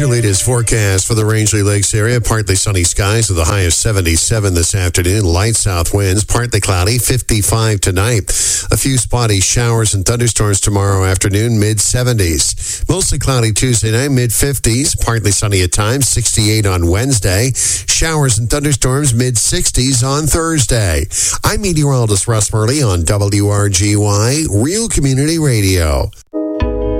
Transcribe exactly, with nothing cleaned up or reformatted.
your latest forecast for the Rangeley Lakes area. Partly sunny skies with a high of seventy-seven this afternoon. Light south winds, partly cloudy, fifty-five tonight. A few spotty showers and thunderstorms tomorrow afternoon, mid-seventies. Mostly cloudy Tuesday night, mid-fifties. Partly sunny at times, sixty-eight on Wednesday. Showers and thunderstorms, mid-sixties on Thursday. I'm meteorologist Russ Murley on W R G Y, Real Community Radio.